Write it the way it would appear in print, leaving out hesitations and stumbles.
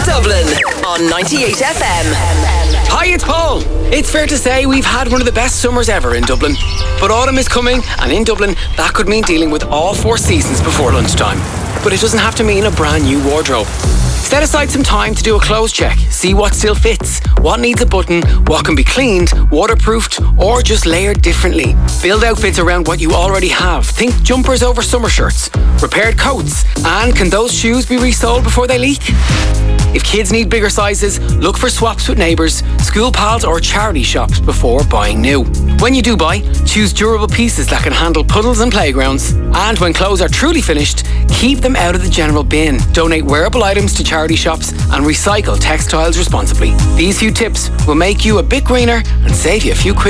Dublin on 98 FM. Hi, it's Paul. It's fair to say we've had one of the best summers ever in Dublin. But autumn is coming, and in Dublin, that could mean dealing with all four seasons before lunchtime. But it doesn't have to mean a brand new wardrobe. Set aside some time to do a clothes check, see what still fits, what needs a button, what can be cleaned, waterproofed, or just layered differently. Build outfits around what you already have. Think jumpers over summer shirts, repaired coats, and can those shoes be resold before they leak? If kids need bigger sizes, look for swaps with neighbours, school pals or charity shops before buying new. When you do buy, choose durable pieces that can handle puddles and playgrounds. And when clothes are truly finished, keep them out of the general bin. Donate wearable items to charity shops and recycle textiles responsibly. These few tips will make you a bit greener and save you a few quid